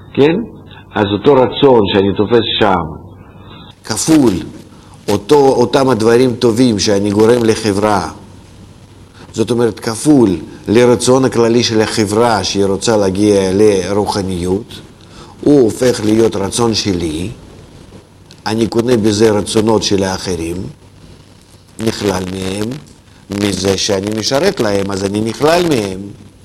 כן? אז אותו רצון שאני תופס שם, כפול אותם הדברים טובים שאני גורם לחברה, זאת אומרת כפול לרצון הכללי של החברה שהיא רוצה להגיע לרוחניות, הוא הופך להיות רצון שלי, אני קונה בזה רצונות של האחרים, נכלל מהם, מזה שאני משרת להם, אז אני נכלל מהם.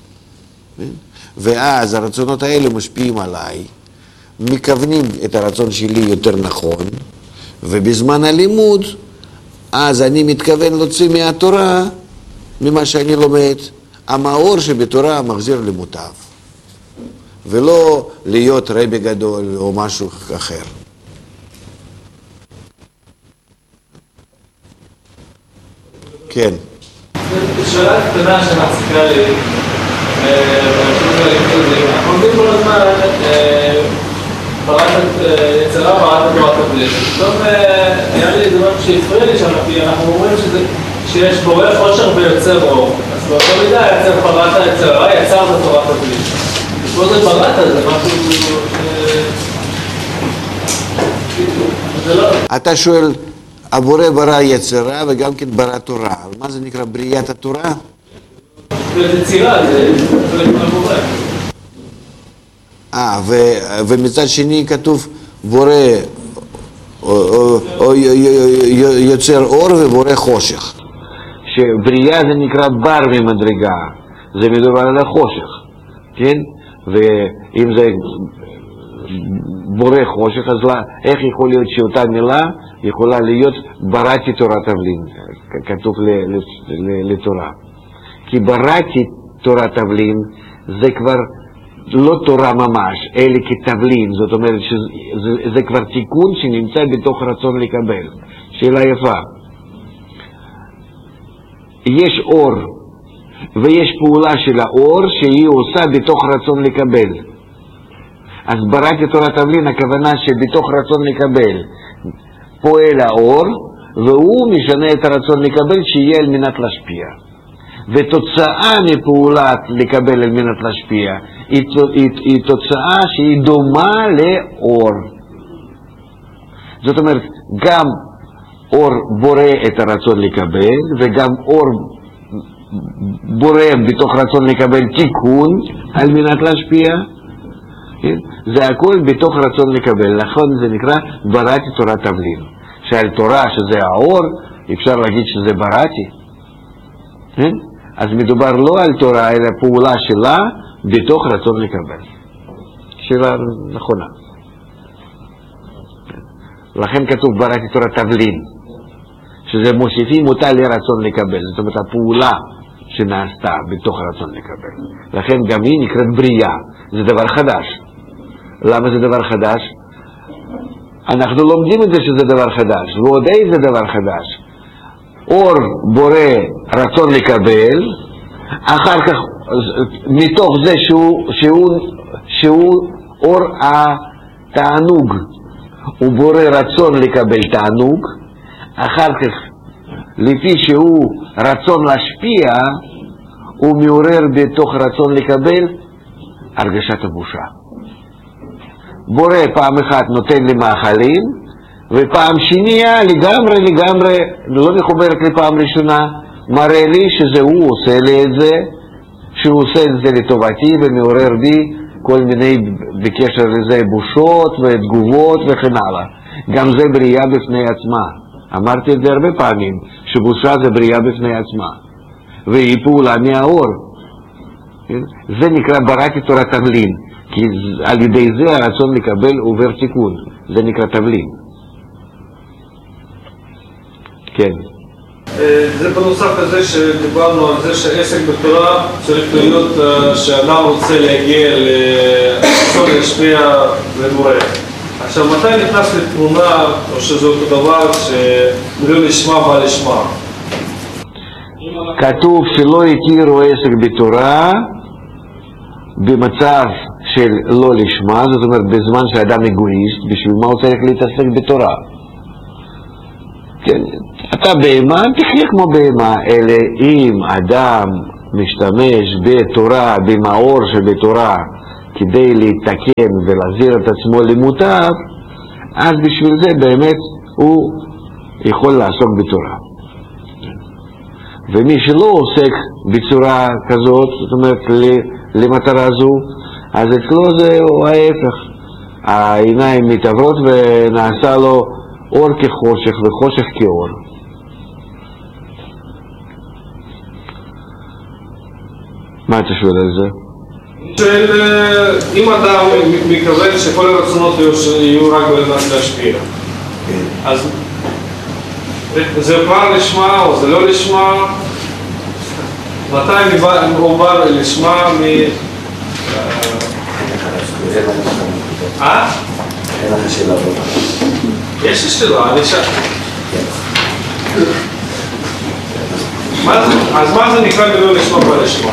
ואז הרצונות האלה משפיעים עליי, מכוונים את הרצון שלי יותר נכון, ובזמן הלימוד, אז אני מתכוון להוציא מהתורה, ממה שאני לומד, המאור שבתורה מחזיר למוטב, ולא להיות רבי גדול או משהו אחר. כן. שאלה קטנה שמצחיקה לי, אנחנו עומדים כל הזמן בראת יצרה, בראת התורת הבלי. פתאום היה לי דבר שהפריע לי שם, כי אנחנו אומרים שיש בורא חושך ויוצר אור. אז באותו מידה יצר בראת היצרה, יצר את התורת הבלי. ופה זה בראת, זה משהו זה לא... אתה שואל, הבורא ברא יצרה וגם כן ברא תורה. מה זה נקרא בריאת התורה? זה יצירה, זה חלק מהבורא. ומצד שני כתוב בורא יוצר אור ובורא חושך. שבריאה זה נקרא בר ממדרגה, זה מדובר על החושך, כן? ואם זה בורא חושך, אז איך יכול להיות שאותה מילה יכולה להיות בראתי תורת תבלין, כתוב לתורה. כי בראתי תורת תבלין זה כבר לא תורה ממש, אלא כתבלין, זאת אומרת שזה כבר תיקון שנמצא בתוך רצון לקבל. שאלה יפה. יש אור, ויש פעולה של האור שהיא עושה בתוך רצון לקבל. אז בראתי תורת תבלין, הכוונה שבתוך רצון לקבל פועל האור, והוא משנה את הרצון לקבל שיהיה על מנת להשפיע. ותוצאה מפעולת לקבל על מנת להשפיע היא תוצאה שהיא דומה לאור. זאת אומרת, גם אור בורא את הרצון לקבל, וגם אור בורא בתוך רצון לקבל תיקון על מנת להשפיע. זה הכל בתוך רצון לקבל, לכן זה נקרא בראתי תורת תבלין. שעל תורה שזה האור, אפשר להגיד שזה בראתי. אז מדובר לא על תורה, אלא פעולה שלה בתוך רצון לקבל. שאלה נכונה. לכן כתוב בראתי תורת תבלין, שזה מוסיפים אותה לרצון לקבל. זאת אומרת, הפעולה שנעשתה בתוך רצון לקבל. לכן גם היא נקראת בריאה. זה דבר חדש. למה זה דבר חדש? אנחנו לומדים את זה שזה דבר חדש, ועוד איזה דבר חדש. אור בורא רצון לקבל, אחר כך מתוך זה שהוא אור התענוג, הוא בורא רצון לקבל תענוג, אחר כך לפי שהוא רצון להשפיע, הוא מעורר בתוך רצון לקבל הרגשת הבושה. בורא פעם אחת נותן לי מאכלים, ופעם שנייה לגמרי לא מחוברת לפעם ראשונה, מראה לי שזה הוא עושה לי את זה, שהוא עושה את זה לטובתי ומעורר בי כל מיני בקשר לזה בושות ותגובות וכן הלאה. גם זה בריאה בפני עצמה. אמרתי את זה הרבה פעמים, שבושה זה בריאה בפני עצמה, והיא פעולה מהאור. זה נקרא בראתי תורת תבלין, כי על ידי זה הרצון לקבל עובר תיקון. זה נקרא תבלין. כן. זה בנוסף לזה שדיברנו על זה שעסק בתורה צריך להיות שאדם רוצה להגיע לרצון להשפיע לבורא. עכשיו, מתי נכנס לתמונה, או שזה אותו דבר שלא לשמה בא לשמה? כתוב שלא הכירו עסק בתורה במצב של לא לשמה, זאת אומרת בזמן שאדם אגואיסט, בשביל מה הוא צריך להתעסק בתורה? כן, אתה בהמה, תחיה כמו בהמה, אלא אם אדם משתמש בתורה, במאור שבתורה, כדי להתקן ולהחזיר את עצמו למוטב, אז בשביל זה באמת הוא יכול לעסוק בתורה. ומי שלא עוסק בצורה כזאת, זאת אומרת למטרה זו, אז אצלו זהו ההפך. העיניים מתעברות ונעשה לו אור כחושך וחושך כאור. מה אתה שואל על זה? אם אדם מכוון שכל הרצונות יהיו רק על מנת להשפיע, אז זה כבר לשמה או זה לא לשמה? מתי הוא בא לשמה אין לך שאלה פה. יש לי שאלה, אני שאלה. אז מה זה נקרא ולא לשמה ולשמה?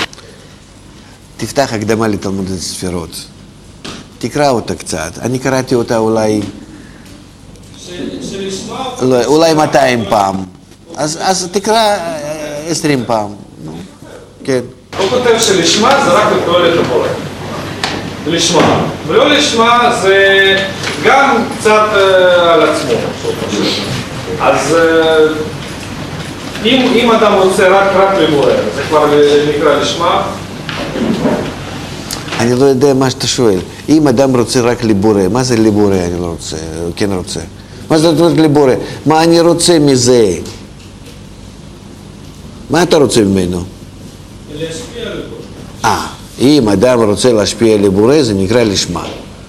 תפתח הקדמה לתלמוד הספירות. תקרא אותה קצת. אני קראתי אותה אולי 200 פעם. אז תקרא 20 פעם. כן. הוא כותב שלשמה זה רק לתועלת הבורא. לשמה. ולא לשמה זה גם קצת על עצמו. אז אם אדם רוצה רק לבורא, זה כבר נקרא לשמה? אני לא יודע מה שאתה שואל. אם אדם רוצה רק לבורא, מה זה לבורא? אני לא רוצה, כן רוצה. מה זה לבורא? מה אני רוצה מזה? מה אתה רוצה ממנו? להשפיע לבורא. אם אדם רוצה להשפיע לבורא, זה נקרא לשמה.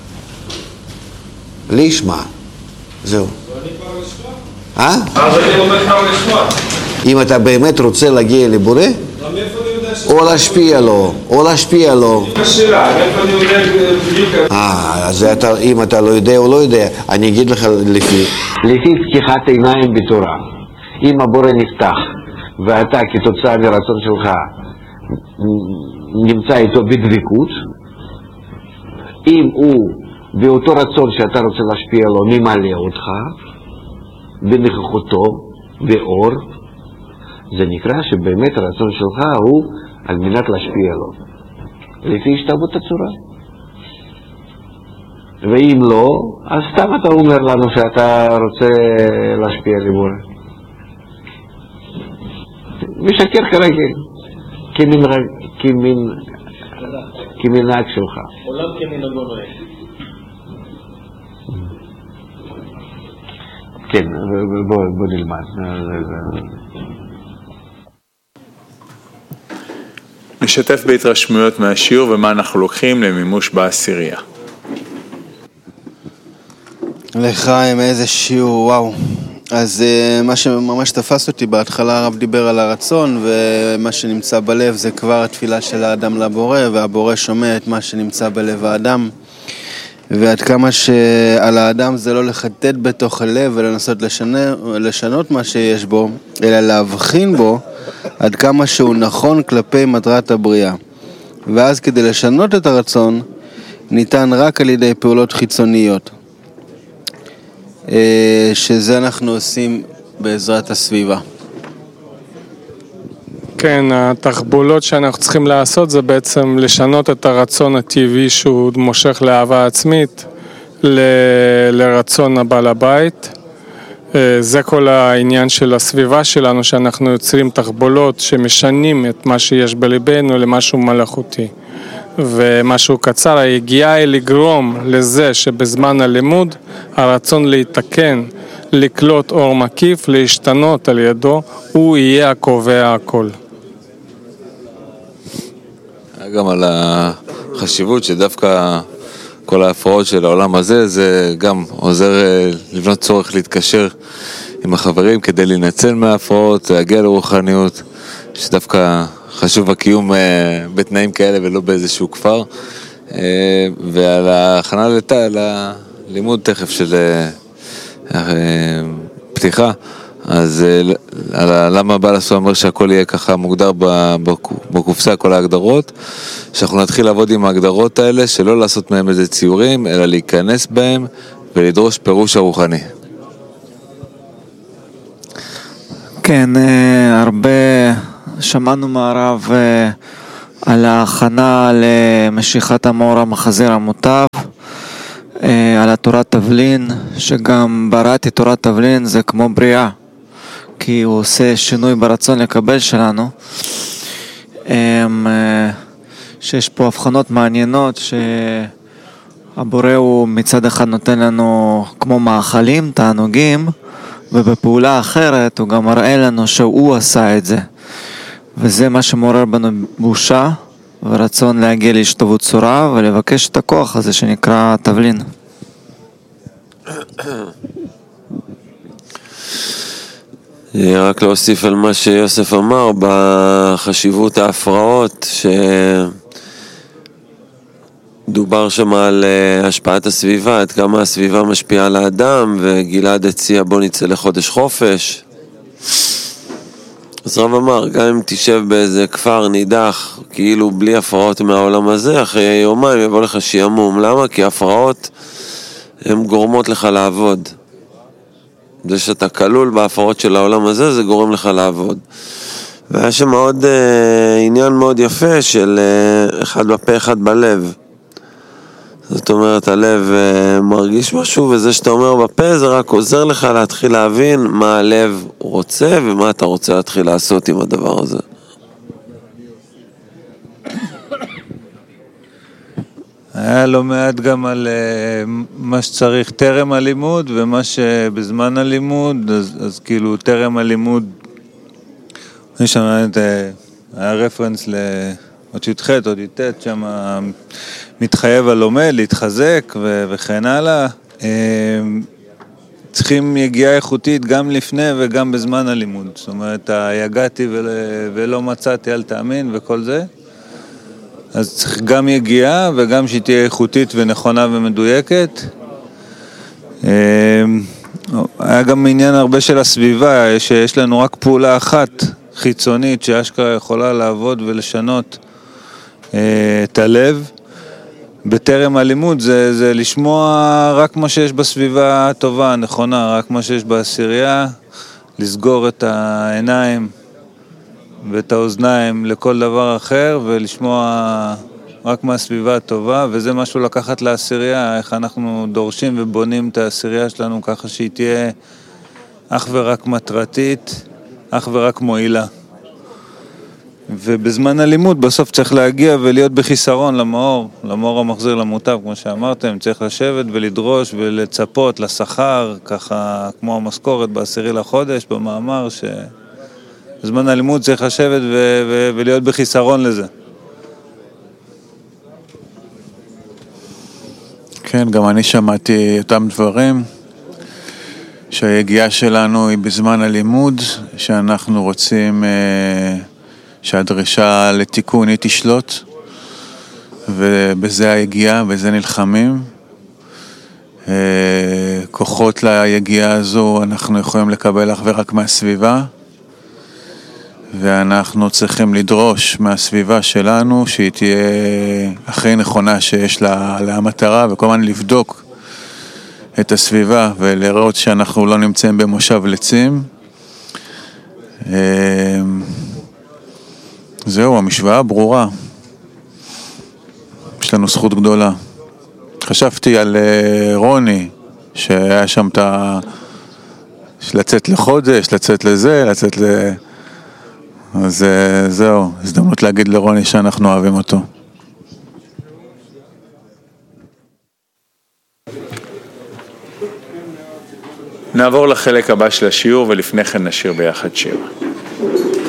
לשמה. זהו. ואני כבר לשמה? אז אני לומד כבר לשמה. אם אתה באמת רוצה להגיע לבורא, או להשפיע לו, או להשפיע לו. השאלה, איפה אני יודע בדיוק? אז אם אתה לא יודע או לא יודע, אני אגיד לך לפי פתיחת עיניים בתורה. אם הבורא נפתח, ואתה כתוצאה מרצון שלך נמצא איתו בדבקות, אם הוא באותו רצון שאתה רוצה להשפיע לו ממלא אותך, בנוכחותו, באור, זה נקרא שבאמת הרצון שלך הוא על מנת להשפיע לו, לפי השתוות הצורה. ואם לא, אז סתם אתה אומר לנו שאתה רוצה להשפיע לבורא. משקר כרגיל, כמנהג שלך. עולם כמנהגו נוהג. כן, בוא נלמד. נשתף בהתרשמויות מהשיעור ומה אנחנו לוקחים למימוש בעשירייה. לחיים, איזה שיעור, וואו. אז מה שממש תפס אותי בהתחלה, הרב דיבר על הרצון, ומה שנמצא בלב זה כבר התפילה של האדם לבורא, והבורא שומע את מה שנמצא בלב האדם, ועד כמה שעל האדם זה לא לחטט בתוך הלב ולנסות לשנות מה שיש בו, אלא להבחין בו עד כמה שהוא נכון כלפי מטרת הבריאה. ואז כדי לשנות את הרצון ניתן רק על ידי פעולות חיצוניות, שזה אנחנו עושים בעזרת הסביבה. כן, התחבולות שאנחנו צריכים לעשות זה בעצם לשנות את הרצון הטבעי שהוא מושך לאהבה עצמית לרצון הבעל הבית. זה כל העניין של הסביבה שלנו, שאנחנו יוצרים תחבולות שמשנים את מה שיש בליבנו למשהו מלאכותי. ומשהו קצר, היגיעה היא לגרום לזה שבזמן הלימוד הרצון להתקן, לקלוט אור מקיף, להשתנות על ידו, הוא יהיה הקובע הכל. גם על החשיבות שדווקא כל ההפרעות של העולם הזה, זה גם עוזר לבנות צורך להתקשר עם החברים כדי להינצל מההפרעות, להגיע לרוחניות, שדווקא חשוב הקיום בתנאים כאלה ולא באיזשהו כפר. ועל ההכנה ללימוד תכף של פתיחה, אז למה בעל הסולם אומר שהכל יהיה ככה מוגדר בקופסה, כל ההגדרות, שאנחנו נתחיל לעבוד עם ההגדרות האלה, שלא לעשות מהם איזה ציורים, אלא להיכנס בהם ולדרוש פירוש הרוחני. כן, הרבה שמענו מהרב על ההכנה למשיכת המאור המחזיר המוטב, על התורת תבלין, שגם בראתי תורת תבלין זה כמו בריאה, כי הוא עושה שינוי ברצון לקבל שלנו, שיש פה הבחנות מעניינות שהבורא הוא מצד אחד נותן לנו כמו מאכלים, תענוגים, ובפעולה אחרת הוא גם מראה לנו שהוא עשה את זה, וזה מה שמעורר בנו בושה ורצון להגיע להשתוות צורה ולבקש את הכוח הזה שנקרא תבלין. רק להוסיף על מה שיוסף אמר בחשיבות ההפרעות, דובר שם על השפעת הסביבה, עד כמה הסביבה משפיעה על האדם, וגלעד הציע בוא נצא לחודש חופש. אז רב אמר, גם אם תשב באיזה כפר נידח, כאילו בלי הפרעות מהעולם הזה, אחרי יומיים יבוא לך שיעמום. למה? כי הפרעות הן גורמות לך לעבוד. זה שאתה כלול בהפרעות של העולם הזה, זה גורם לך לעבוד. והיה שם עוד עניין מאוד יפה של אחד בפה אחד בלב. זאת אומרת, הלב מרגיש משהו, וזה שאתה אומר בפה זה רק עוזר לך להתחיל להבין מה הלב רוצה ומה אתה רוצה להתחיל לעשות עם הדבר הזה. היה לא מעט גם על מה שצריך טרם הלימוד ומה שבזמן הלימוד, אז כאילו טרם הלימוד, יש שם היה רפרנס עוד י"ח, עוד י"ט, שם מתחייב הלומד, להתחזק וכן הלאה. צריכים יגיעה איכותית גם לפני וגם בזמן הלימוד. זאת אומרת, יגעתי ולא מצאתי, אל תאמין וכל זה. אז צריך גם יגיעה וגם שהיא תהיה איכותית ונכונה ומדויקת. היה גם עניין הרבה של הסביבה, שיש לנו רק פעולה אחת חיצונית שאשכרה יכולה לעבוד ולשנות את הלב. בטרם הלימוד זה לשמוע רק מה שיש בסביבה הטובה, הנכונה, רק מה שיש בעשירייה, לסגור את העיניים ואת האוזניים לכל דבר אחר ולשמוע רק מהסביבה הטובה, וזה משהו לקחת לעשירייה, איך אנחנו דורשים ובונים את העשירייה שלנו ככה שהיא תהיה אך ורק מטרתית, אך ורק מועילה. ובזמן הלימוד בסוף צריך להגיע ולהיות בחיסרון למאור המחזיר למוטב, כמו שאמרתם, צריך לשבת ולדרוש ולצפות לשכר, ככה כמו המשכורת בעשירי לחודש, במאמר שבזמן הלימוד צריך לשבת ולהיות בחיסרון לזה. כן, גם אני שמעתי אותם דברים, שהיגיעה שלנו היא בזמן הלימוד, שאנחנו רוצים שהדרישה לתיקון היא תשלוט, ובזה היגיעה, בזה נלחמים. כוחות ליגיעה הזו אנחנו יכולים לקבל אך ורק מהסביבה, ואנחנו צריכים לדרוש מהסביבה שלנו שהיא תהיה הכי נכונה שיש לה המטרה, וכל הזמן לבדוק את הסביבה ולראות שאנחנו לא נמצאים במושב לצים. זהו, המשוואה ברורה. יש לנו זכות גדולה. חשבתי על רוני, שהיה שם לצאת לחודש, לצאת לזה, לצאת אז זהו, הזדמנות להגיד לרוני שאנחנו אוהבים אותו. נעבור לחלק הבא של השיעור, ולפני כן נשיר ביחד שיר.